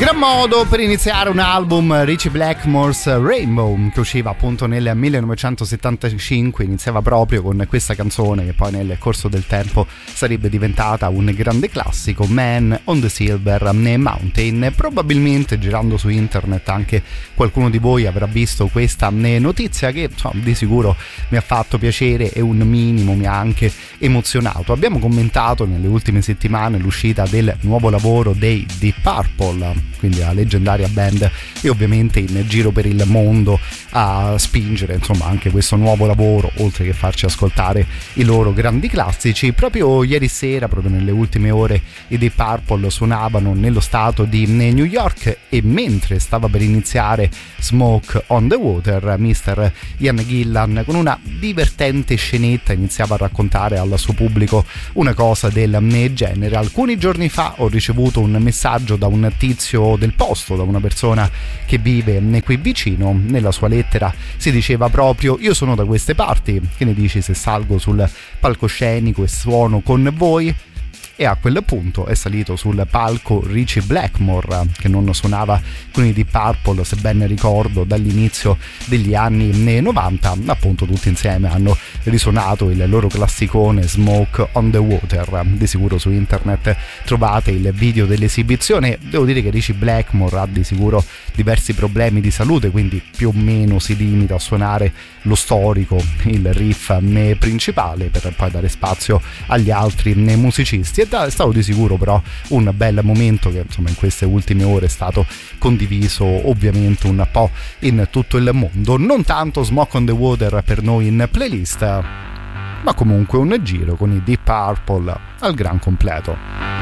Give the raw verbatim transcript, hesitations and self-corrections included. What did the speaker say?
Gran modo per iniziare un album, Ritchie Blackmore's Rainbow, che usciva appunto nel millenovecentosettantacinque, iniziava proprio con questa canzone che poi nel corso del tempo sarebbe diventata un grande classico, Man on the Silver Mountain. Probabilmente girando su internet anche qualcuno di voi avrà visto questa notizia che insomma, di sicuro mi ha fatto piacere e un minimo mi ha anche emozionato. Abbiamo commentato nelle ultime settimane l'uscita del nuovo lavoro dei Deep Purple, quindi la leggendaria band, e ovviamente in giro per il mondo a spingere insomma anche questo nuovo lavoro, oltre che farci ascoltare i loro grandi classici. Proprio ieri sera, proprio nelle ultime ore, i Deep Purple suonavano nello stato di New York, e mentre stava per iniziare Smoke on the Water, mister Ian Gillan con una divertente scenetta iniziava a raccontare al suo pubblico una cosa del genere. Alcuni giorni fa ho ricevuto un messaggio da un tizio del posto, da una persona che vive qui vicino. Nella sua lettera si diceva proprio: io sono da queste parti, che ne dici se salgo sul palcoscenico e suono con voi? E a quel punto è salito sul palco Ritchie Blackmore, che non suonava con i Deep Purple, se ben ricordo, dall'inizio degli anni novanta. Appunto tutti insieme hanno risuonato il loro classicone Smoke on the Water. Di sicuro su internet trovate il video dell'esibizione. Devo dire che Ritchie Blackmore ha di sicuro diversi problemi di salute, quindi più o meno si limita a suonare lo storico, il riff principale, per poi dare spazio agli altri musicisti. È stato di sicuro però un bel momento che insomma in queste ultime ore è stato condiviso ovviamente un po' in tutto il mondo. Non tanto Smoke on the Water per noi in playlist, ma comunque un giro con i Deep Purple al gran completo.